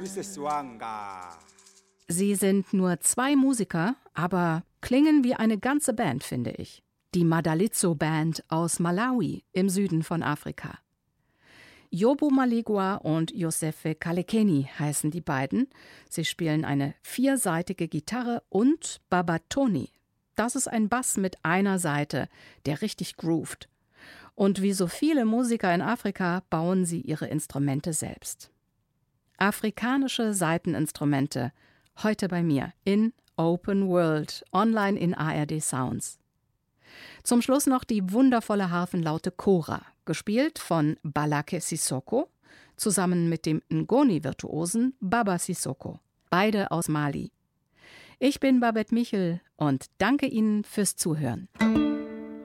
Sie sind nur 2 Musiker, aber klingen wie eine ganze Band, finde ich. Die Madalitso Band aus Malawi im Süden von Afrika. Yobu Maligwa und Yosefe Kalekeni heißen die beiden. Sie spielen eine 4-saitige Gitarre und Babatoni. Das ist ein Bass mit einer Saite, der richtig groovt. Und wie so viele Musiker in Afrika bauen sie ihre Instrumente selbst. Afrikanische Saiteninstrumente, heute bei mir in Open World, online in ARD Sounds. Zum Schluss noch die wundervolle Harfenlaute Kora, gespielt von Balake Sissoko, zusammen mit dem Ngoni-Virtuosen Baba Sissoko, beide aus Mali. Ich bin Babette Michel und danke Ihnen fürs Zuhören.